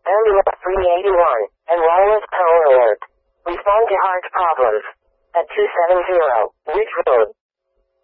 Ambulance 381, and wireless power alert. Respond to heart problems. At 270 Ridge Road.